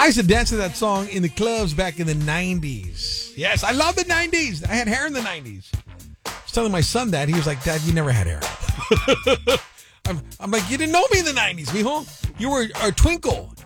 I used to dance to that song in the clubs back in the 90s. Yes, I love the 90s. I had hair in the 90s. I was telling my son that. He was like, Dad, you never had hair. I'm like, you didn't know me in the 90s, mijo. You were a twinkle